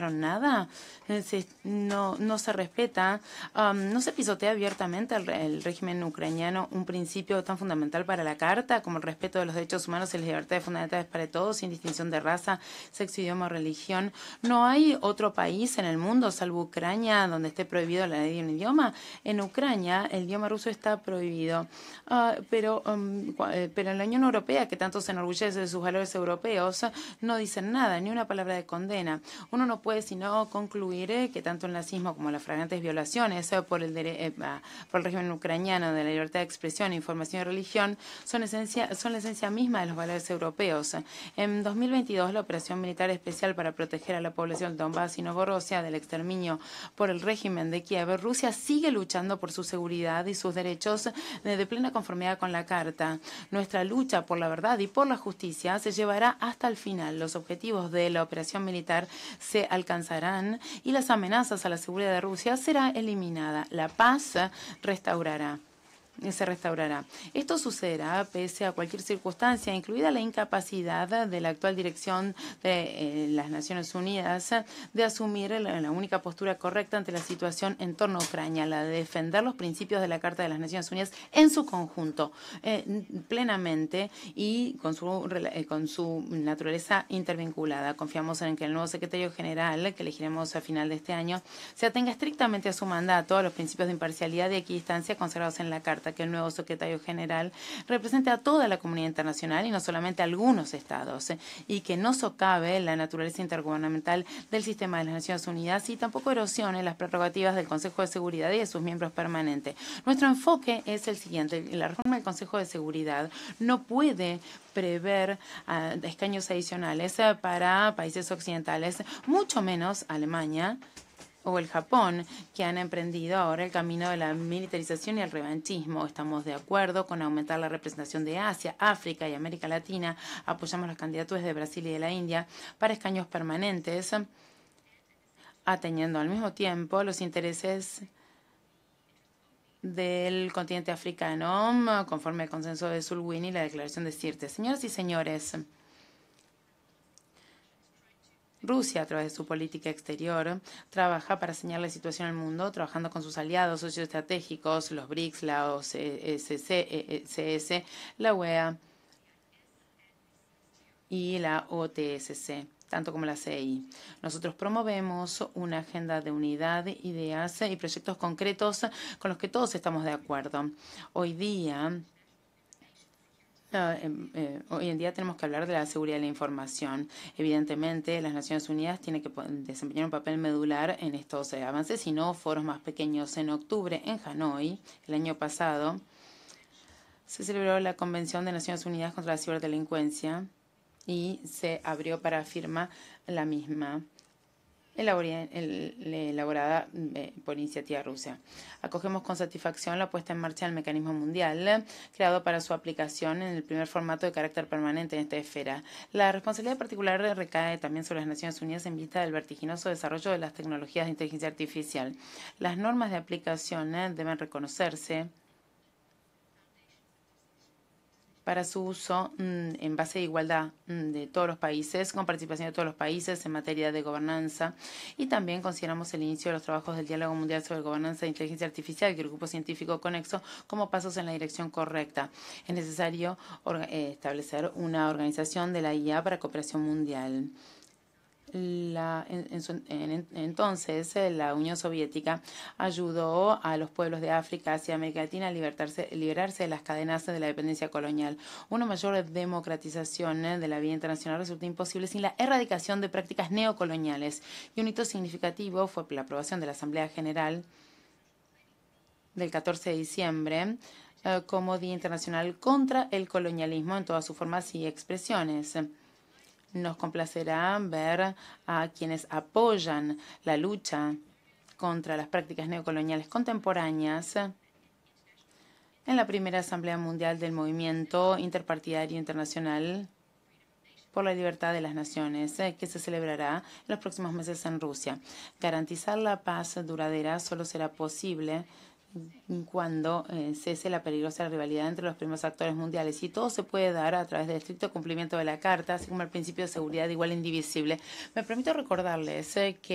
hicieron nada, no se respeta, no se pisotea abiertamente el régimen ucraniano un principio tan fundamental para la Carta como el respeto de los derechos humanos y las libertades fundamentales para todos, sin distinción de raza, sexo, idioma o religión. No hay otro país en el mundo, salvo Ucrania, donde esté prohibido la ley de un idioma. En Ucrania el idioma ruso está prohibido, pero en la Unión Europea, que tanto se enorgullece de sus valores europeos, no dicen nada, ni una palabra de condena. Uno no puede sino concluir que tanto el nazismo como las flagrantes violaciones por el régimen ucraniano de la libertad de expresión, información y religión son la esencia misma de los valores europeos. En 2022, la operación militar especial para proteger a la población de Donbass y Novorossiya del exterminio por el régimen de Kiev, Rusia sigue luchando por su seguridad y sus derechos de plena conformidad con la Carta. Nuestra lucha por la verdad y por la justicia se llevará hasta el final. Los objetivos de la operación militar se alcanzarán y las amenazas a la seguridad de Rusia será eliminada. La paz se restaurará. Esto sucederá pese a cualquier circunstancia, incluida la incapacidad de la actual dirección de las Naciones Unidas de asumir la única postura correcta ante la situación en torno a Ucrania, la de defender los principios de la Carta de las Naciones Unidas en su conjunto, plenamente y con su naturaleza intervinculada. Confiamos en que el nuevo secretario general, que elegiremos a final de este año, se atenga estrictamente a su mandato, a los principios de imparcialidad y equidistancia consagrados en la Carta, que el nuevo secretario general represente a toda la comunidad internacional y no solamente a algunos estados, y que no socave la naturaleza intergubernamental del sistema de las Naciones Unidas y tampoco erosione las prerrogativas del Consejo de Seguridad y de sus miembros permanentes. Nuestro enfoque es el siguiente: la reforma del Consejo de Seguridad no puede prever escaños adicionales para países occidentales, mucho menos Alemania o el Japón, que han emprendido ahora el camino de la militarización y el revanchismo. Estamos de acuerdo con aumentar la representación de Asia, África y América Latina. Apoyamos las candidaturas de Brasil y de la India para escaños permanentes, atendiendo al mismo tiempo los intereses del continente africano, conforme al consenso de Sulwini y la declaración de Sirte. Señoras y señores, Rusia, a través de su política exterior, trabaja para señalar la situación en el mundo, trabajando con sus aliados, socios estratégicos, los BRICS, la OCS, la UEA y la OTSC, tanto como la CI. Nosotros promovemos una agenda de unidad, ideas y proyectos concretos con los que todos estamos de acuerdo. Hoy en día tenemos que hablar de la seguridad de la información. Evidentemente, las Naciones Unidas tienen que desempeñar un papel medular en estos avances y no foros más pequeños. En octubre, en Hanoi, el año pasado, se celebró la Convención de Naciones Unidas contra la Ciberdelincuencia y se abrió para firma la misma, elaborada por iniciativa rusa. Acogemos con satisfacción la puesta en marcha del mecanismo mundial, creado para su aplicación en el primer formato de carácter permanente en esta esfera. La responsabilidad particular recae también sobre las Naciones Unidas en vista del vertiginoso desarrollo de las tecnologías de inteligencia artificial. Las normas de aplicación deben reconocerse para su uso en base de igualdad de todos los países, con participación de todos los países en materia de gobernanza. Y también consideramos el inicio de los trabajos del Diálogo Mundial sobre Gobernanza de Inteligencia Artificial y el Grupo Científico Conexo como pasos en la dirección correcta. Es necesario establecer una organización de la IA para cooperación mundial. Entonces, la Unión Soviética ayudó a los pueblos de África, Asia y América Latina a liberarse de las cadenas de la dependencia colonial. Una mayor democratización de la vida internacional resulta imposible sin la erradicación de prácticas neocoloniales. Y un hito significativo fue la aprobación de la Asamblea General del 14 de diciembre como Día Internacional contra el Colonialismo en todas sus formas y expresiones. Nos complacerá ver a quienes apoyan la lucha contra las prácticas neocoloniales contemporáneas en la primera Asamblea Mundial del Movimiento Interpartidario Internacional por la Libertad de las Naciones, que se celebrará en los próximos meses en Rusia. Garantizar la paz duradera solo será posible cuando cese la peligrosa rivalidad entre los primeros actores mundiales, y todo se puede dar a través del estricto cumplimiento de la Carta, así como el principio de seguridad igual e indivisible. Me permito recordarles que